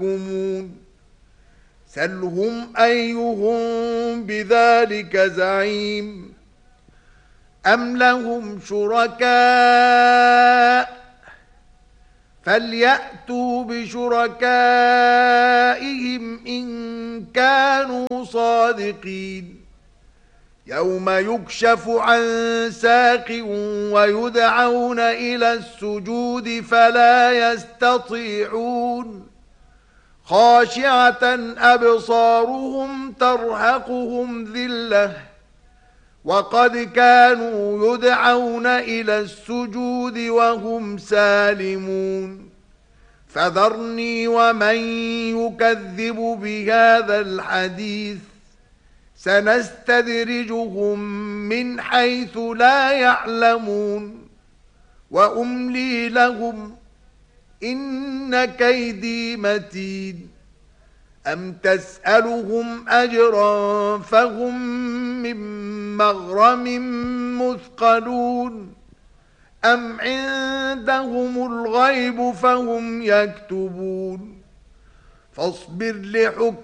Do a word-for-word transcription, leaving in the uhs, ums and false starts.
يحكمون سلهم أيهم بذلك زعيم أم لهم شركاء فليأتوا بشركائهم إن كانوا صادقين يوم يكشف عن ساق ويدعون إلى السجود فلا يستطيعون خاشعة أبصارهم ترهقهم ذلة وقد كانوا يدعون إلى السجود وهم سالمون فذرني ومن يكذب بهذا الحديث سنستدرجهم من حيث لا يعلمون وأملي لهم إن كيدي متين أم تسألهم أجرا فهم من مغرم مثقلون أم عندهم الغيب فهم يكتبون فاصبر لحكم